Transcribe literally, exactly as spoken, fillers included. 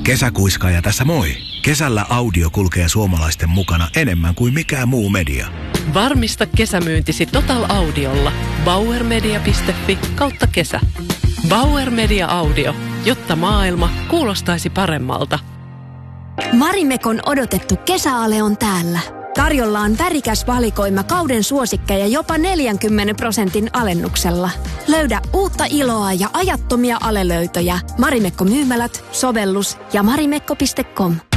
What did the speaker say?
Kesäkuiskaaja tässä moi. Kesällä audio kulkee suomalaisten mukana enemmän kuin mikään muu media. Varmista kesämyyntisi Total Audiolla. bauermedia piste fi kautta kesä. Bauer Media Audio, jotta maailma kuulostaisi paremmalta. Marimekon odotettu kesäale on täällä. Tarjolla on värikäs valikoima kauden suosikkeja jopa neljänkymmenen prosentin alennuksella. Löydä uutta iloa ja ajattomia alelöytöjä Marimekko myymälät, sovellus ja marimekko piste com.